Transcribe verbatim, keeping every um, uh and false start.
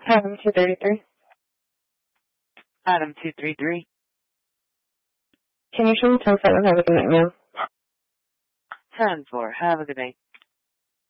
Adam two thirty-three. Adam two three three. Can you show me ten seven? Have a good night, ma'am. ten four. Have a good night.